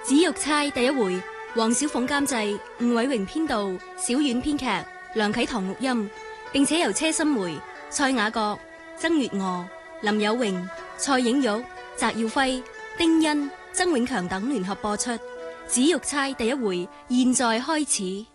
紫玉釵第一回，黃小鳳監製，吳偉榮編導，小婉編劇，梁啟堂錄音，並且由車心梅、蔡雅閣、曾月娥、林有榮、蔡影玉、翟耀輝、丁欣、曾永強等聯合播出。紫玉釵第一回，現在開始。